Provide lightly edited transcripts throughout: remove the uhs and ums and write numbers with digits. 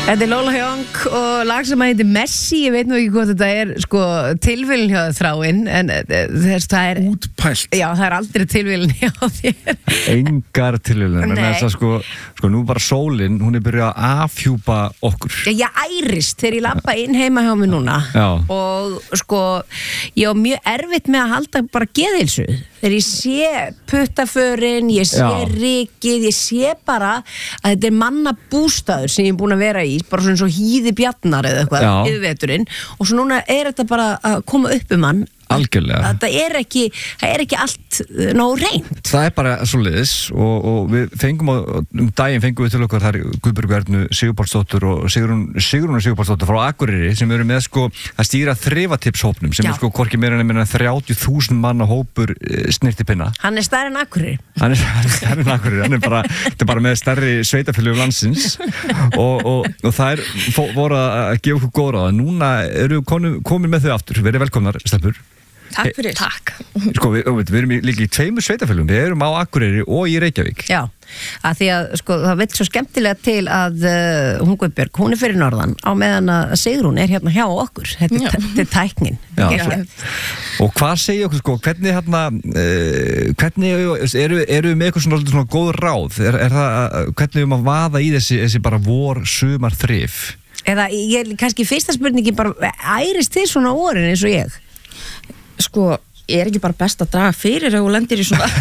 Þetta Lola Young og lag sem heitir Messi, ég veit nú ekki hvað þetta sko tilviljun hjá þráinn, en það útpælt. Já, það aldrei tilviljun hjá þér. Engar tilviljun, en þess að sko nú bara sólin, hún byrjað að afhjúpa okkur. Ég ærist þegar ég labba inn heima hjá mig núna. Já. Og sko, ég á mjög erfitt með að halda bara geðheilsu. Þegar ég sé puttaförin, ég sé rykið, ég sé bara að þetta manna bústaður sem ég búin að vera í, bara svona svo hýði bjarnar eða eitthvað yfir veturinn, og svo núna þetta bara að koma upp hann. Algjörlega. Það ekki allt nóg reynt. Það bara svoleiðis og við fengum daginn fengum við til okkar þar Guðbjörgu Ernu Sigurpálsdóttur og Sigrún Sigurpálsdóttur frá Akureyri sem eru með sko að stýra þrifatips-hópnum sem sko hvorki meira en 30.000 manna hópur snirtipinna. Hann stærri en Akureyri. Hann stærri en Akureyri, þetta bara með stærri sveitafélög landsins og það voru að gefa okkur góð ráð. Núna eru komin með þau aftur. Verið velkomnar, stelpur. Takk fyrir. Takk. Sko, við erum líka í 2 sveitafélögum. Við erum á Akureyri og í Reykjavík. Já, að því að sko, það vill svo skemmtilega til að hún Guðbjörg, hún fyrir norðan á meðan að Sigrún hérna hjá okkur. Þetta tæknin. Og hvað segja okkur, sko, hvernig eru við með eitthvað svona góð ráð? Hvernig við að vaða í þessi bara vor-sumar þrif? Eða, kannski fyrsta spurningi bara, ærist þið svona orðin eins og ég? Sko, ekki bara best að draga fyrir og lendir í svona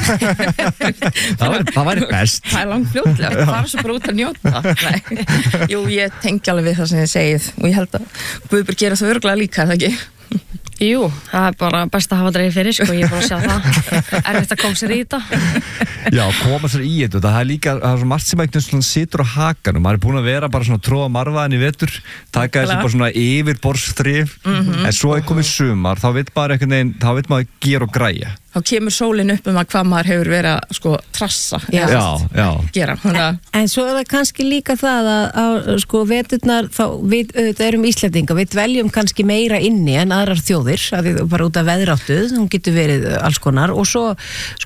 það væri best. Það langt fljótlega, fara svo bara út að njóta. Jú, ég tengi alveg við það sem þið segið og ég held að Guðbjörg gera það örugglega líka, eða ekki? Jú, það bara best að hafa dreigið fyrir, sko, ég bara sjá það. Erfitt að koma sér í þetta. Já, koma sér í þetta. Það líka, það svo margt sem eitthvað situr á hakanum. Maður búin að vera bara svona tróða marfaðan í vetur, taka þessi bara svona yfirborðsþrif, en svo komið sumar, þá vill bara einhvern veginn, þá vill maður gera og græja. Þá kemur sólin upp að hvað maður hefur verið að sko trassa gera. En svo það kannski líka það að sko veturnar, þá við erum Íslendinga, við dveljum kannski meira inni en aðrar þjóðir, að við bara út af veðráttuð, hún getur verið alls konar og svo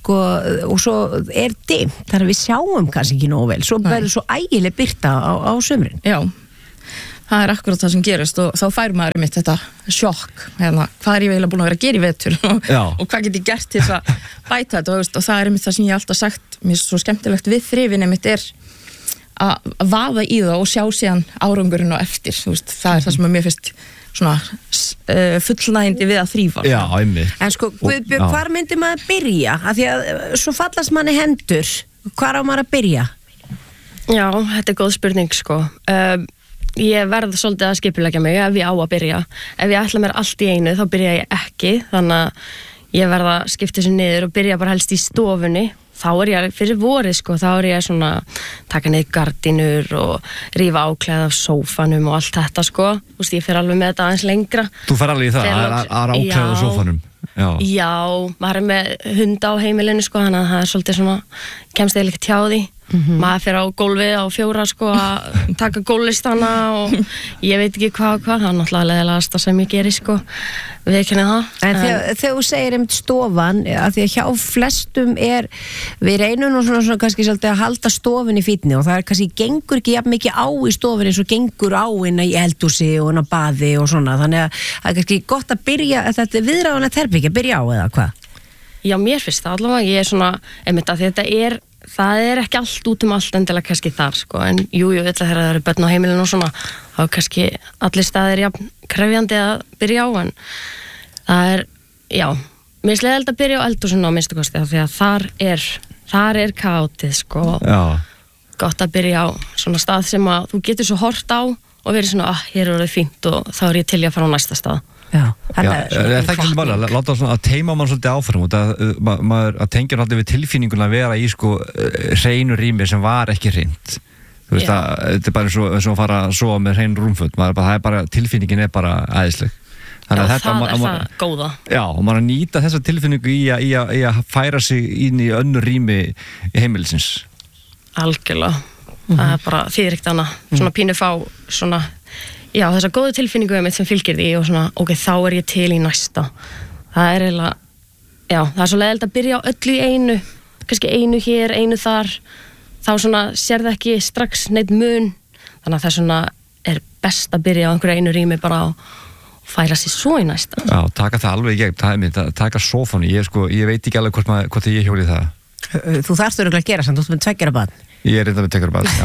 dimmt, þar að við sjáum kannski ekki nógu vel, svo verður svo ægileg birta á sumrin. Já. Það akkurat það sem gerist og þá fær maður mitt þetta sjokk, hvað ég eiginlega búin að vera að gera í vetur og hvað get ég gert til þess að bæta þetta og það mitt það sem ég alltaf sagt, mér svo skemmtilegt við þrifin mitt að vaða í það og sjá síðan árangurinn og eftir, það það sem að mér finnst svona fullnægjandi við að þrífa. Já, einmitt. En sko, Guðbjörg, hvar myndi maður byrja? Af því að svo fallast manni hendur, hvar á maður að byrja? Já, þetta góð spurning, sko. Ég verð svolítið að skipuleggja mig ef ég á að byrja. Ef ég ætla mér allt í einu þá byrja ég ekki, þannig að ég verð að skipta þessu niður og byrja bara helst í stofunni. Þá ég fyrir vorið, sko, þá ég svona taka niður gardínur og rífa áklæði af sófanum og allt þetta, sko. Þú veist, ég fer alveg með þetta aðeins lengra. Þú fer alveg í það, að áklæði af sófanum? Já, maður með hunda á heimilinu, sko, þannig að það svolítið svona, kemst eða líka hjá því. Maður fyrir á gólfið á 4 sko að taka gólflistana og ég veit ekki hvað það er náttúrulega leðilegasta sem ég geri sko við kenni það. En þegar þú segir stofan, að því að hjá flestum við reynum nú svona kannski svolítið að halda stofun í fínni og það kannski gengur ekki jafn mikið á í stofun eins og gengur á inn í eldhúsi og inn á baði og svona, þannig að það er kannski gott að byrja, þetta viðráðanlegt herbergi, byrja á eða hvað? Já, mér finnst það allavega, ég svona einmitt að þetta það ekki allt út allt endilega kannski þar sko, en jú, þegar það eru börn á heimilinu og svona, þá kannski allir staðir jafn krefjandi að byrja á, en það já, mér finnst leiðilegt að byrja á eldhúsinu á minnstu kosti, því að þar er kaotið sko, gott að byrja á svona stað sem að þú getur svo hort á og verið svona, hér er það fínt og þá er ég til að fara á næsta stað. Já, það er ekki máli að láta að teima mann svolítið áfram að tengja alltaf við tilfinninguna að vera í sko hreinu rými sem var ekki hreint, þú veist að þetta er bara eins og að fara að sofa með hrein rúmföt, tilfinningin er bara æðisleg. Já, það er það góða. Já, og maður að nýta þessa tilfinningu í að færa sig inn í önnur rými í heimilisins. Algjörlega, það er bara þýðrikt annað, svona pínu fá svona já, þessa góðu tilfinningu sem fylgir því og svona, ok, þá er ég til í næsta. Það er eiginlega, já, það er svo leiðilegt að byrja á öllu í einu, kannski einu hér, einu þar, þá svona sér það ekki strax neitt mun, þannig að það er svona, er best að byrja á einhverju einu rými bara og færa sér svo í næsta. Já, taka það alveg í gegn, taka sófanu, ég veit ekki alveg hvort ég hjóli það. Þú þarfst örugglega að gera samt, þú ert með 2 ára barn. Ég er reynda með 2 ára barn,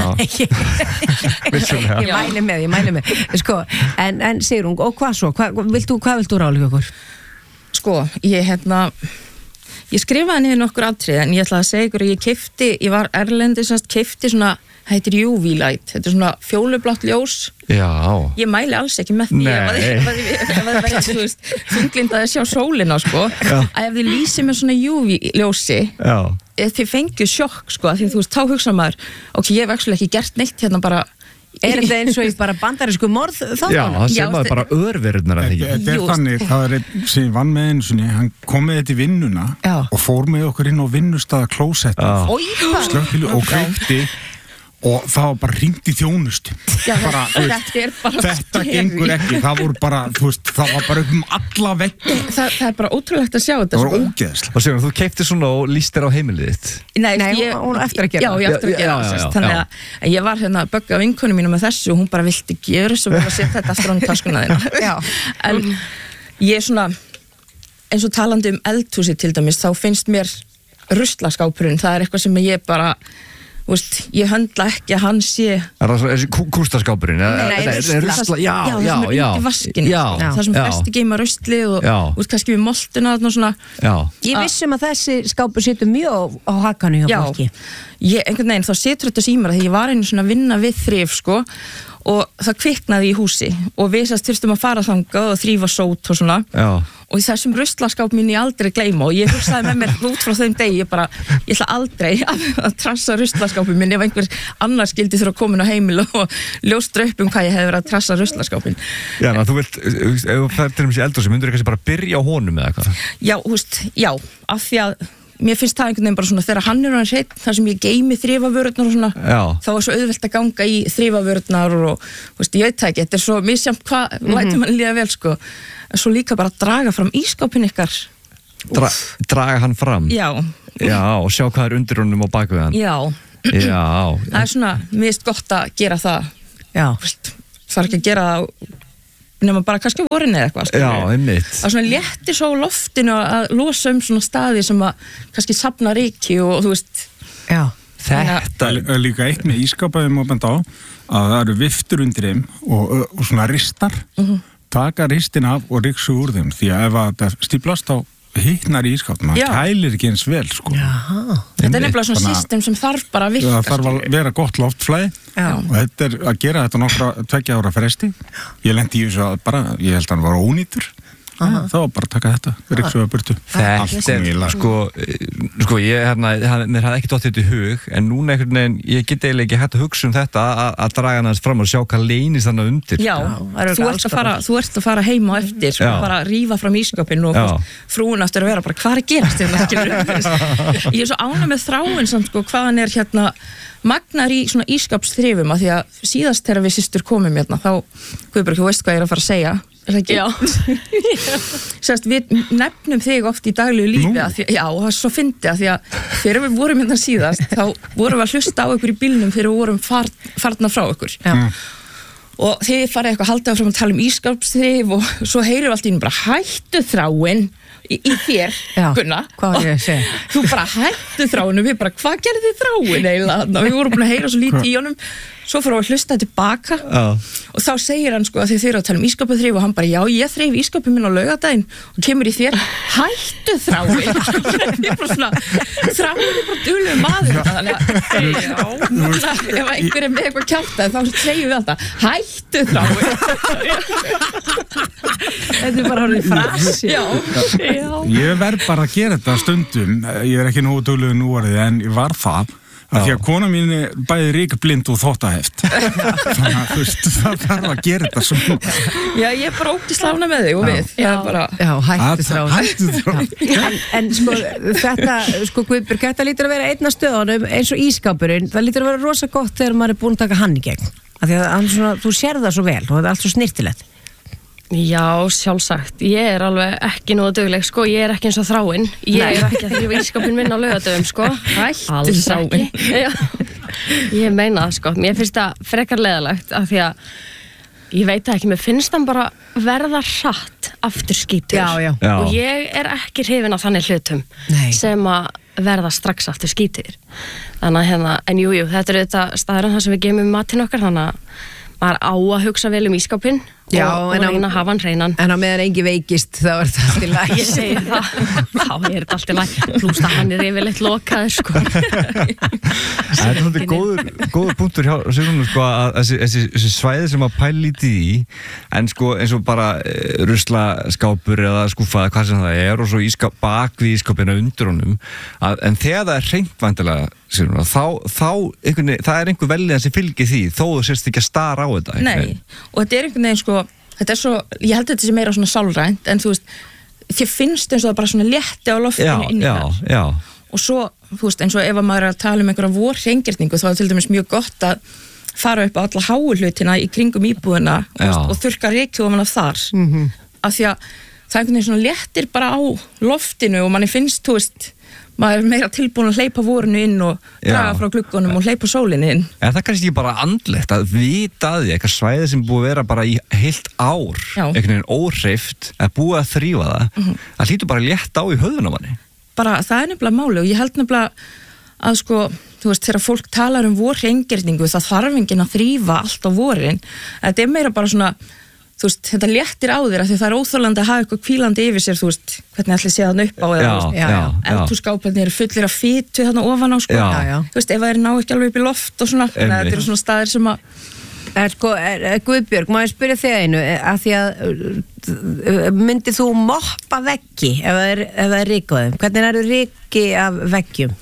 já. Ég mæli með. Sko, en Sigrún, og hvað svo? Hvað vilt þú ráðlega okkur? Sko, ég skrifaði niður nokkur atriði, en ég ætlaði að segja ykkur að ég var erlendis, keypti svona, heitir UV light, þetta er svona fjólublátt ljós. Já. Ég mæli alls ekki með því ef það verður, þú veist, þunglindaði að sjá sólina, sko, að ef þið lýsið með svona UV ljósi, þið fengið sjokk, sko, því þú veist, þá hugsa maður, ok, ég hef ekki gert neitt hérna bara. Er þetta eins og í bara bandarísku morð þá? Já, það sem maður bara örverðnar að þykja. Þetta er þannig, það er einn sem vann með einu sinni, hann kom með þetta í vinnuna og fór með okkur inn á vinnustaða klósetti, slökkti og kveikti og það var bara hringt í þjónustu. Já, þetta gengur ekki, það voru bara, þú veist, það var bara alla veggi. Það er bara ótrúlegt að sjá þetta. Það var ógeðslega. Og Sigrún, þú keyptir svona og lýstir á heimilið þitt. Nei, hún eftir að gera. Já, ég eftir að gera. Þannig að ég var hérna að bögga vinkonu mínu með þessu og hún bara vilti gera svo við að setja þetta aftur á taskuna þína. Já. En ég er svona, eins og talandi eldhúsi til dæmis, þá finnst mér ruslaskapurinn, það er eitthvað sem ég bara Úst, ég höndla ekki að hann sé þessi kústaskápurinn rusla, já, það sem flesti geima rusli og kannski við moltuna og svona. Ég vissum að þessi skápur situr mjög á hakanu hjá fólki. Einhvern veginn þá situr þetta símar þegar ég var einu svona að vinna við þrif sko og það kviknaði í húsi og við þurftum að fara þangað og þrífa sót og svona og í þessum ruslaskáp mín ég aldrei gleyma og ég hugsaði með mér út frá þeim degi ég ætla aldrei að trassa ruslaskáp minn ef einhver annar skildi þurfa að koma inn á heimil og ljóstra upp hvað ég hefði verið að trassa ruslaskáp Já, þú vilt, ef þú fær til þessi eldhúsi, myndur þú kannski bara byrja á honum eða eitthvað? Já, af því að mér finnst það einhvern veginn bara svona þegar hann hans heitt þar sem ég geymi þrifavörurnar og svona þá er svo auðvelt að ganga í þrifavörurnar og veist, ég veit það ekki, þetta er svo misjafnt hvað lætur mann líða vel sko en svo líka bara að draga fram ískápinn ykkar Draga hann fram? Já og sjá hvað er undir honum og baku við hann Já Það er svona, mér finnst gott að gera það veist, það er ekki að gera það nema bara kannski vorin eða eitthvað Já, einmitt Það svona léttir svo á loftinu að losa svona staði sem að kannski safna ryki og þú veist Já, þetta er líka eitt með ískapaðum og benda á að það eru viftur undir þeim og svona ristar taka ristin af og ryksu úr þeim því að ef það stíplast á hittnar í ískapnum, það kælir ekki eins vel sko. Þetta er nefnilega svona system sem þarf bara að virka það þarf að vera gott loftflæði og þetta er að gera þetta nokkra 2 ára fresti ég lendi í þessu að bara, ég held að hann var ónýtur þá var bara að taka þetta ryksuga burtu þetta er sko ég mér hafði ekki dottið þetta í hug en núna einhvern veginn, ég get eiginlega ekki hægt að hugsa þetta að draga hann aðeins fram og sjá hvað leynist þannig undir þú ert að fara heima á eftir og bara rífa fram ískapinn og frúin aftur að vera bara hvað er að gerast ég er svo ánægð með þráin samt sko hvað hann er hérna magnar í svona ískapsþrifum af því að síðast þegar við systur komum hérna þá, Guðbjörg, þú veist hvað ég er að fara að segja er það ekki? Sérst, við nefnum þig oft í daglegu lífi og það er svo fyndið að því að þegar við vorum hérna síðast þá vorum við að hlusta á ykkur í bílnum þegar við vorum farna frá ykkur og þið farið eitthvað haldið áfram að tala um ískapsþrif og svo heyrir við allt í einu bara hættu þráin í þér, Gunna hvað var ég að segja? Þú bara hættu þráin og við bara, hvað gerði þið þráin eiginlega? Við vorum búin að heyra svo lítið í honum svo fórum við að hlusta tilbaka og þá segir hann sko að þið eru að tala um ískapaþrif og hann bara, já, ég þreif ískapið minn á laugardaginn og kemur í þér, hættu þráin ég er bara svona þráin er bara duglegur maður þannig að ef einhver er með eitthvað kjáttað þá segjum við alltaf, hættu þráin þetta er bara horfið frasi ég verð bara að gera þetta stundum ég er ekki nógu duglegur nú en ég var það að því að kona mín er bæði ríkblind og þóttaheft þannig að þú veist, það þarf að gera þetta svona Já, ég er bara ógeðslega ánægð með þig og við hættu þráin en sko, þetta sko Guðbjörg, þetta lítur að vera einn af stöðunum eins og ískápurinn, það lítur að vera rosa gott þegar maður er búin að taka hann í gegn af því að svona, þú sér það svo vel og það er allt svo snirtilegt Já, sjálfsagt. Ég er alveg ekki nógu dugleg, sko. Ég er ekki eins og þráin. Ég er ekki að þrýfa ískapinn minn á laugardögum, sko. Hættu þráin. Ég meina það, sko. Mér finnst það frekar leiðalegt af því að Ég veit ekki, mér finnst hann bara verða hratt aftur skítur. Já. Og ég ekki hrifin af þannig hlutum sem að verða strax aftur skítur. Þannig að en jú, þetta þetta staðurinn þar sem við gemum matinn okkar, þannig að maður á að hugsa vel ísskápinn og reyna að hafa hann hreinan. En á meðan engin veikist, þá þetta allt í lagi. Ég segi það, þá þetta allt í lagi. Plúst að hann yfirleitt lokaður, sko. Það svolítið góður punktur hjá Sigrúnu, sko, að þessi svæði sem að pæla lítið í, en sko eins og bara ruslaskáp eða skúfa eða hvað sem það og svo bak við ísskápina undir honum, en þegar það hreint væntanlega, Sigrúnu, þá það einhver velíðan sem fylgir því, þó þú sérst ekki að stara á þetta. Nei, og þetta einhvern veginn, sko, þetta svo, ég held að þetta sé meira svona sálrænt, en þú veist, þér finnst eins og það bara svona létti á loftinu inni þar. Já. Og svo, þú veist, eins og ef maður að tala einhverja vorhreingerningu, þá til dæmis mjög gott að fara upp á alla háu hlutina í kringum íbúðina og þurrka rykið ofan af þar. Af því að það einhvern veginn svona léttir bara á loftinu og manni finnst, þú veist, maður meira tilbúin að hleypa vorinu inn og draga frá gluggunum og hleypa sólinni inn. Það kannski bara andlegt að vita að því eitthvað svæði sem búið að vera bara í heilt ár, einhvern veginn óhreyft, að búið að þrífa það hlýtur bara létt á í höfðunum manni. Bara það nefnilega máli og ég held nefnilega að sko, þú veist, þegar fólk talar vorhreingerningu, það þarf enginn að þrífa allt á vorin. Þetta meira bara svona, þú veist, þetta léttir á þér af því það óþolandi að hafa eitthvað hvílandi yfir sér, þú veist, hvernig ætli sé þarna upp á eða, eldhússkáparnir eru fullir af fitu þarna ofan á, sko. Þú veist, ef það ná ekki alveg upp í loft og svona, þetta eru svona staðir sem að... Guðbjörg, má ég spyrja þig einu, af því að myndið þú moppa veggi ef það ryk á þeim? Hvernig ryki af veggjum?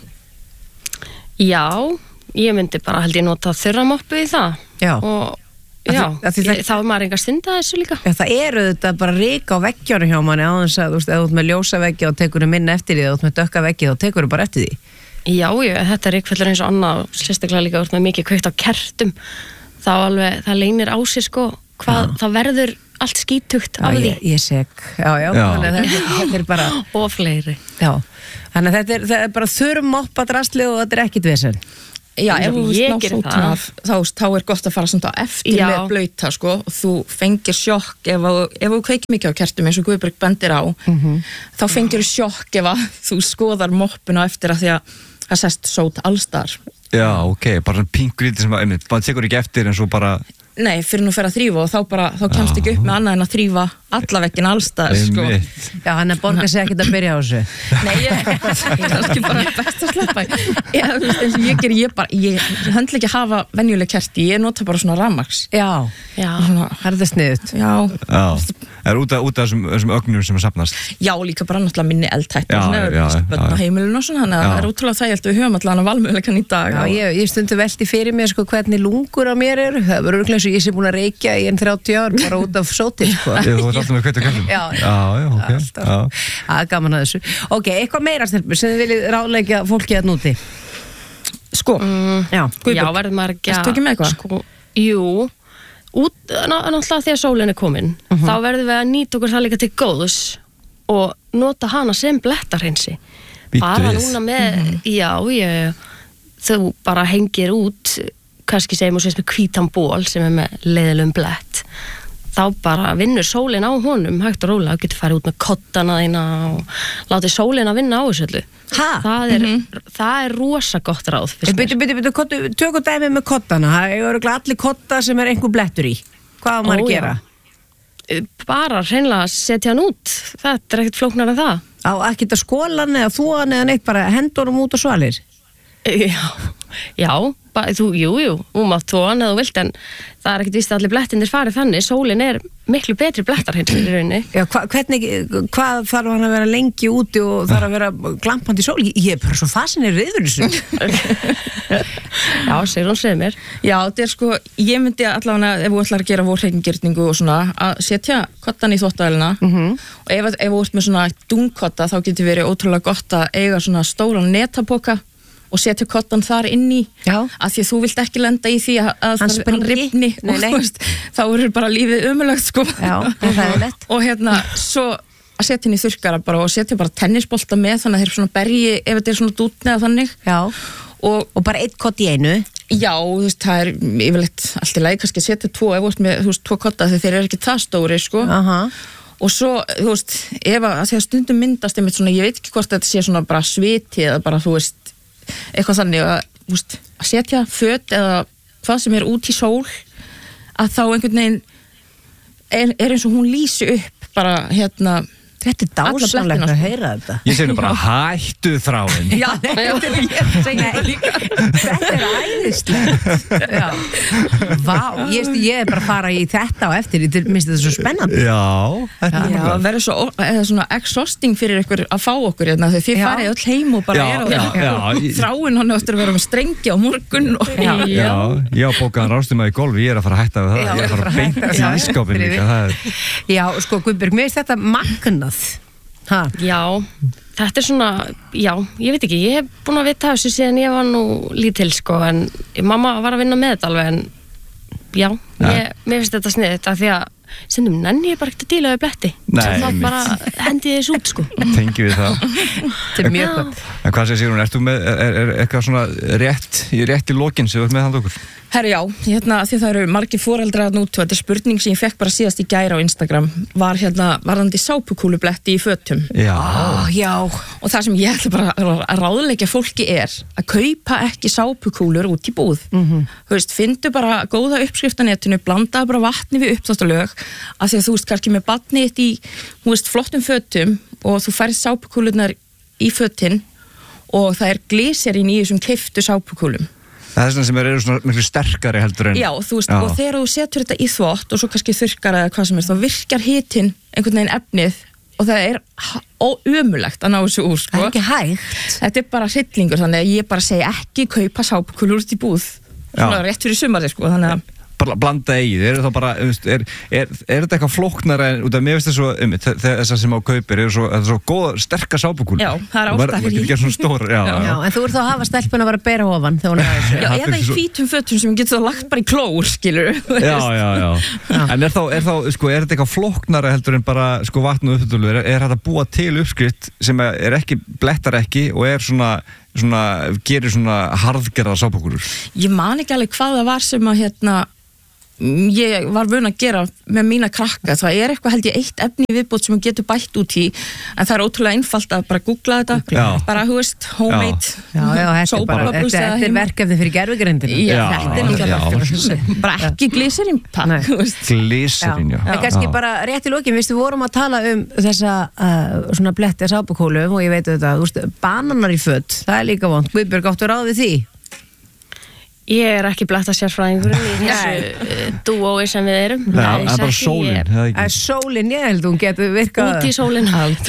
Já, ég myndi bara held ég nota þurra moppu í það. Já. Og þá maður enga stunda þessu líka. Já, það þetta bara ryka á veggjónu hjá manni á þess að, þú veist, ef þú ert með ljósa veggi og tekur minna eftir því, ef þú ert með dökka veggi þá tekur bara eftir því. Já, þetta rykfellur eins og annað, sérstaklega líka út með mikið kveikt á kertum, þá alveg, það leynir á sér, sko, hvað það verður allt skítugt af því. Ég seg, þannig að þetta bara... Og fleiri. Já, þannig að þetta bara þurrum moppa drasli og þetta ekkit vesen. Já, ef þú veist ná af, þá gott að fara samt á eftir með blauta, sko, og þú fengir sjokk ef þú kveikir mikið á kertum eins og Guðbjörg bendir á, þá fengir sjokk ef þú skoðar moppuna eftir að því að það sest sót allstar. Já, ok, bara svona pingrítið sem að, maður tekur ekki eftir en svo bara... Nei, fyrir nú fer að þrífa og þá kemst ekki upp með annað en að þrífa alla veggin allstaðar, sko. Já, hann borgar sig ekkert að byrja á þessu. Nei, ég kannski bara best að sleppa. Eins og ég ger, ég höndla ekki að hafa venjuleg kerti, ég nota bara svona rafmagns. Já, það sniðut. Það út af þessum ögnum sem að safnast. Já, líka bara náttúrulega minni eldtætt og heimilin og svona, þannig að það útrúlega þægilt við höfum allan að valmöguleikann í dag. Já, ég stundi velti fyrir mér, sko, hvernig lungur á mér eru. Það verður örugglega eins og ég sé búin að reykja í 30 ár bara út af sóti, sko. Þú ert alltaf með kveikt á kertum. Já, ok. Það er gaman að þessu. Ok, eitthvað meira, stelpur, sem þið viljið ráðleggja fólki að núti? Sko, já, verður maður ekki að... Ertu ekki með eitthvað? Sko, jú, náttúrulega því að sólin er komin, þá verðum við að nýta okkur það líka til góðs og nota hana sem blettarhreinsi. Bara núna með, þú bara hengir út, kannski segjum og sést með hvítan ból sem er með leiðilegum blett, þá bara vinnur sólin á honum hægt og rólega, þú getur farið út með kottana þína og látið sólin að vinna á þessu öllu. Það er rosa gott ráð. Tökum dæmi með kottana, það eru allir kotta sem er einhver blettur í. Hvað á maður að gera? Bara hreinlega setja hann út, þetta er ekkert flóknar en það. Á ekkert að skólan eða þúan eða neitt, bara hendurum út og svalir? Já, þú mátt þóan eða þú vilt, en það er ekkert víst að allir blettinir farið þannig, sólin er miklu betri blettarhreinsir í rauninni. Já, hvað þarf hann að vera lengi úti og þarf að vera glampandi sól? Ég er bara svo fascinerið yfir þessu. Já, segir hún segir mér. Já, þetta er sko, ég myndi allavega, ef þú ætlar að gera vorhreingerningu og svona, að setja kottan í þvottavélina og ef þú ert með svona dungkotta, þá getur verið ótrúlega gott að eiga svona stóran netapoka og setja kottan þar inn í, af því að þú vilt ekki lenda í því að hann rifni og þá er bara lífið ömurlegt, sko. Já, það er lett. Og svo að setja inn í þurrkara bara og setja bara tennisbolta með, þannig að þeir svona berji ef þetta er svona dútni eða þannig. Já. Og bara eitt kott í einu? Já, þú veist, það yfirleitt allt í lagi kannski að setja 2 ef þú ert með, þú veist, 2 kotta þegar þeir eru ekki það stóri, sko. Og svo, þú veist, ef að því að stundum myndast einmitt svona, ég veit ekki hvort þetta sé svona bara sviti eða bara, þú veist, eitthvað þannig að, þú veist, að setja föt eða hvað sem út í sól, að þá einhvern veginn er eins og hún lýsi upp bara, Þetta dásamlegt að heyra þetta. Ég segi nú bara hættu þráin. Já, þetta æðislegt. Vá, ég bara fara í þetta á eftir, ég minnst þetta svo spennandi. Já, þetta það verður svo svona exhausting fyrir ykkur að fá okkur þegar þið farið öll heim og bara þráin hann eftir að vera með strengi á morgun. Já, ég á bókaðan rástum að í golfi, ég að fara að hætta við það, ég að fara að beint í ískápin líka. Já, sko Guðbjörg, mér finnst þetta magnað. Já, þetta svona, já, ég veit ekki, ég hef búin að vita þessu síðan ég var nú lítil, sko, en mamma var að vinna með þetta alveg, en já, mér finnst þetta sniðið, því að stundum nenni ég bara ekkert að díla við bletti. Þá bara hendi ég þessu út, sko. Tengi við það. Þetta er mjög gott. En hvað segir hún, ert þú með, eitthvað svona rétt í lokin sem þú ert með handa okkur? Herru, já, því það eru margir foreldrar nút og þetta er spurning sem ég fekk bara síðast í gær á Instagram var varðandi sápukúlubletti í fötum. Já. Já. Og það sem ég ætla bara að ráðleggja fólki er að kaupa ekki sápukúlur út í búð. Þú veist, fyndu bara góða uppskrift á netinu, blanda bara vatni við uppþáttalög af því að þú veist kannski með barnið þitt í, þú veist, flottum fötum og þú færð sápukúlurnar í fötin og það er glýserín í þessum keyptu sápukúlum. Það er svona sem eru svona miklu sterkari heldur en... Já, þú veist, og þegar þú setur þetta í þvott og svo kannski þurrkar eða hvað sem þá virkar hitinn einhvern veginn efnið og það er ömurlegt að ná þessu úr, sko. Það er ekki hægt. Þetta er bara hryllingur, þannig að ég bara segi ekki kaupa sápukúlur út í búð. Svona rétt fyrir sumarið, sko, þannig að... Bara blanda eigið, er þetta eitthvað flóknara en út af mér veist þessar sem á kaupir er svo góða, sterkar sápukúlur. Já, það er ástæða fyrir því. Svona stór, já, en þú ert þá að hafa stelpun að vera að bera ofan þegar hún er þessu. Já, eða í hvítum fötum sem getur það lagt bara í klór, skilur. Já. En er þetta eitthvað flóknara heldur en bara vatn og upptölu, er þetta búa til uppskrift sem er ekki, blettar ekki og er gerir svona harðgerða sápukúlur? Ég man ekki alveg hvað það var sem að ég var vön að gera með mína krakka, það er eitthvað held ég eitt efni í viðbót sem hún getur bætt út í en það er ótrúlega einfalt að bara googla þetta bara, þú veist, homemade þetta er verkefni fyrir gervigrindina. Já, þetta er náttúrulega bara ekki glýserín pakk. Glýserín, já. En kannski bara rétt í lokin, við vorum að tala um þessa svona bletti sápukúlum og ég veit þetta, bananar í föt, það er líka vont. Guðbjörg, áttu ráð við því? Ég er ekki bletta sérfræðingurinn í þessu dúói sem við erum. Nei, það er bara sólin. Sólin, ég held hún getur virkað. Út í sólin.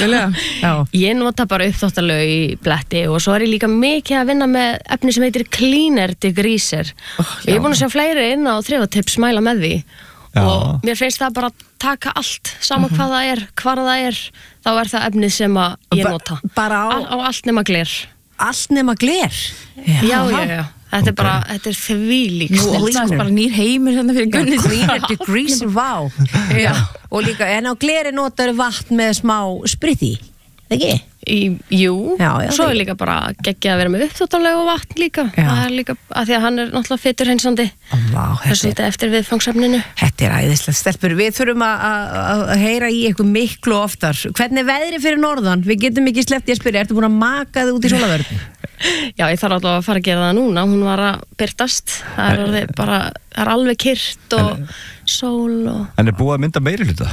Ég nota bara uppþáttalög í bletti og svo er ég líka mikið að vinna með efni sem heitir Cleaner Degreaser. Ég er búin að sjá fleiri inn á Þrifatips mæla með því og mér finnst það bara að taka allt, sama hvað það er, hvar það er, þá er það efnið sem ég nota. Bara á allt nema gler. Allt nema gler? Já. Þetta er bara, þetta er þvílík snill. Það er bara nýr heimur hérna fyrir Gunni. Cleaner Degreaser, vá. Og líka, en á gleri notar vatn með smá spritti, ekki? Jú, svo er líka bara geggjað að vera með uppþóttalega og vatn líka. Það er líka, af því að hann er náttúrulega fiturhreinsandi. Það er svolítið eftir viðfangsefninu. Þetta er æðislega stelpur. Við þurfum að heyra í eitthvað miklu oftar. Hvernig er veðrið fyrir norðan? Við getum ekki sleppt í að spyrja. Ertu búin að maka þig út í sólavörn? Já, ég þarf alltaf að fara að gera það núna. Hún var að byrtast. Það er alveg kyrrt og sól og... En er búið að mynda meirihluta?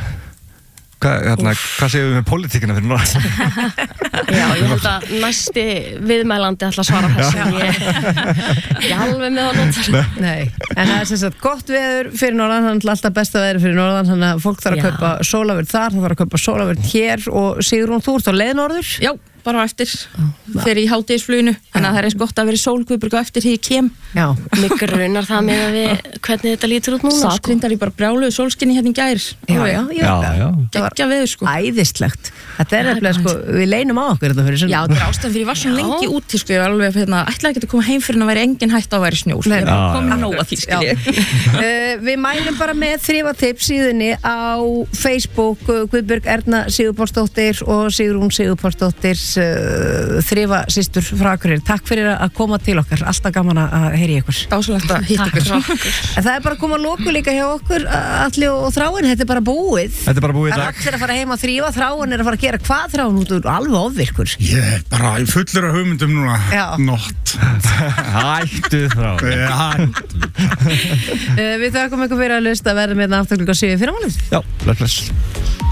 Hvað segum við með pólitíkina fyrir norðan? Já, ég held að næsti viðmælandi ætla að svara þessu. Ég alveg með honum. Nei, en það er sem sagt gott veður fyrir norðan, þannig að alltaf besta veður fyrir norðan, þannig að fólk þarf að kaupa sólavörn þar, það þarf að kaupa sólavörn hér og Sigrún, þú ert á leið norður? Já, bara á eftir, fyrir í hádegisfluginu, þannig að það er eins gott að vera í sólguðbyrgu eftir því ég kem. Já. Mig grunar það með að við, hvernig þetta lítur út núna. Satrindar í bara brjáluðu sólskinni hérna í gær. Já. Geggja veður, sko. Æðislegt. Þetta er nefnilega, sko, við leynum á okkur þetta fyrir sunn. Já, þetta er ástæðan fyrir ég var svo lengi úti, sko, ég var alveg, ætlaði ekki að koma heim fyrir að væri engin hætt á að væri snjó, sko. Ég var komin nóg að því, skilji. Við mælum bara með Þrifatips síðunni á Facebook, Guðbjörg Erna Sigurpálsdóttir og Sigrún Sigurpálsdóttir þrifa systur frá Akureyri. Takk fyrir að koma til okkar, alltaf gaman að heyri ykkur. Dásalegt að hitta ykkur. En það bara að koma að loku líka hjá okkur, Alli og Þráin, þetta bara búið. Þetta bara búið í dag. Allir að fara heim að þrífa, Þráin að fara að gera hvað Þráin út úr alveg ofvirkur. Ég bara fullur af hugmyndum núna. Nótt. Hættu Þráin. Við þakkum ykkur fyrir að hlusta, verðum hérna aftur klukkan 7 í fyrramálið. Já, bless.